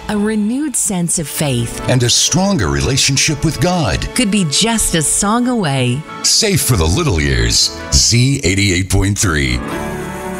A renewed sense of faith and a stronger relationship with God could be just a song away. Safe for the little ears. Z88.3.